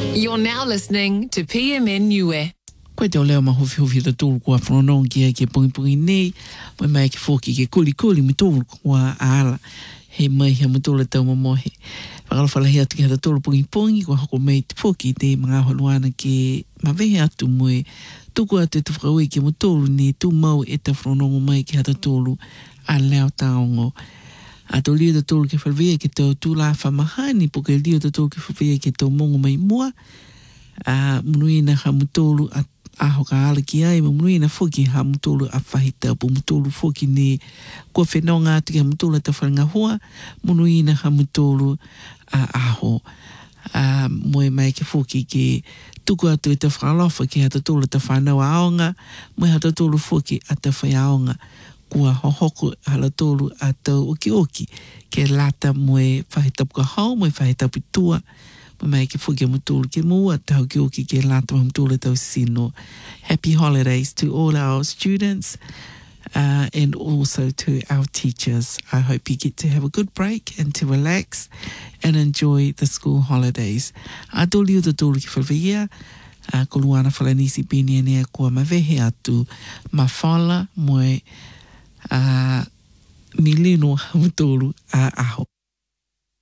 You're now listening to PMN Niue. Koe te o leo mahofi ta tōru kua whanonong ke pungi nei, mai ke whoki ke kuli mi tōru kua aala, he mai hea matola tau mamohe. Whakalawhalahi atu ke hata tōru pungi kua hoko mei te whoki te mga holuana ke mawehe atu moe, tuku atu te whakaui ke matoru ni tū mau e ta whanonongo mai ke hata tōru a leo taongo. A tō lio ta tōru ke whalwea ke tō tūla whamahani, po ke lio ta tōru ke whalwea ke tō mongo mai mua, munui na ha matoru aho ka ala ki ai, munui na whoki ha mutolu a whahita, po mutolu whoki ni kua whenonga atu ki ha mutolu a ta wharinga hoa, munui na ha mutolu a aho. Moe mai ke whoki ke tuku atu e ta whakalofa ki ha ta tolu ta whanau aonga, moe ha ta tolu whoki a ta whai aonga, kua hohoko hala tolu a tau oki ke lata moe whahitapu ka hau, moe whahitapu tua, mai ke whuki mutulu ke mua tau ki oki ke lata mutulu tau sino. Happy holidays to all our students and also to our teachers. I hope you get to have a good break and to relax and enjoy the school holidays. A tōli o tōru ki whawhia, ko luana whalanisi pēnia nea kua mawehe atu mawhala moe milino ha mutulu a aho.